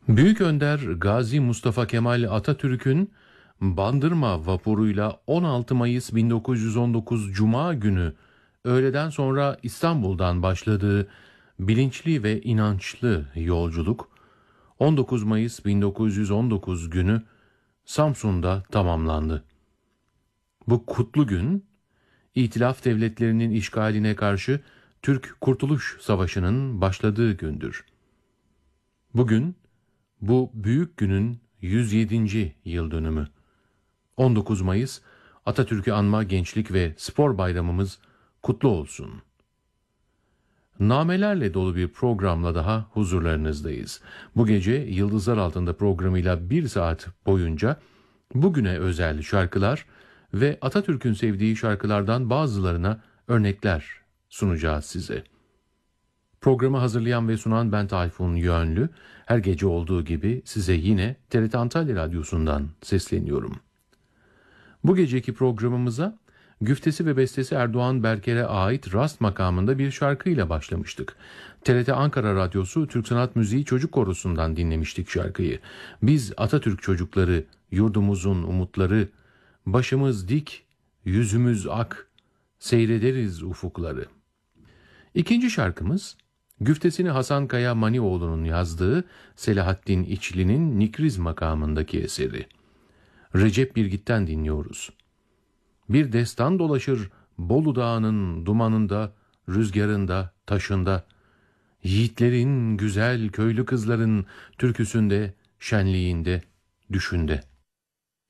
Büyük Önder Gazi Mustafa Kemal Atatürk'ün Bandırma vapuruyla 16 Mayıs 1919 Cuma günü öğleden sonra İstanbul'dan başladığı bilinçli ve inançlı yolculuk 19 Mayıs 1919 günü Samsun'da tamamlandı. Bu kutlu gün, İtilaf devletlerinin işgaline karşı Türk Kurtuluş Savaşı'nın başladığı gündür. Bugün, bu büyük günün 107. yıl dönümü. 19 Mayıs, Atatürk'ü anma Gençlik ve Spor Bayramımız kutlu olsun. Namelerle dolu bir programla daha huzurlarınızdayız. Bu gece Yıldızlar Altında programıyla 1 saat boyunca bugüne özel şarkılar ve Atatürk'ün sevdiği şarkılardan bazılarına örnekler sunacağız size. Programı hazırlayan ve sunan ben Tayfun Yönlü. Her gece olduğu gibi size yine TRT Antalya Radyosu'ndan sesleniyorum. Bu geceki programımıza güftesi ve bestesi Erdoğan Berker'e ait Rast makamında bir şarkıyla başlamıştık. TRT Ankara Radyosu Türk Sanat Müziği Çocuk Korosu'ndan dinlemiştik şarkıyı. Biz Atatürk çocukları, yurdumuzun umutları, başımız dik, yüzümüz ak, seyrederiz ufukları. İkinci şarkımız, güftesini Hasan Kaya Manioğlu'nun yazdığı Selahattin İçli'nin Nikriz makamındaki eseri. Recep Birgit'ten dinliyoruz. Bir destan dolaşır Bolu Dağı'nın dumanında, rüzgarında, taşında, yiğitlerin, güzel köylü kızların türküsünde, şenliğinde, düşünde.